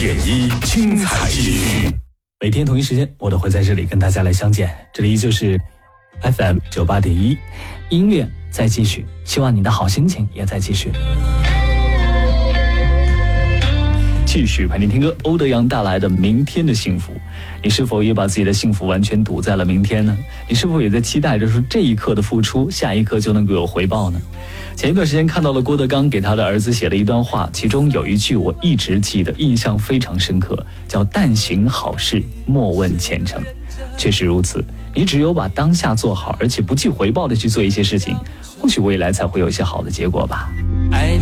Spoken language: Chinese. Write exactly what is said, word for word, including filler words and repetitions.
点一精彩继续。每天同一时间，我都会在这里跟大家来相见。这里依旧是 F M 九八点一，音乐在继续，希望你的好心情也在继续。继续陪你听歌，欧德阳带来的《明天的幸福》。你是否也把自己的幸福完全赌在了明天呢？你是否也在期待着说这一刻的付出，下一刻就能够有回报呢？前一段时间看到了郭德纲给他的儿子写了一段话，其中有一句我一直记得，印象非常深刻，叫但行好事，莫问前程。确实如此，你只有把当下做好，而且不计回报的去做一些事情，或许未来才会有一些好的结果吧。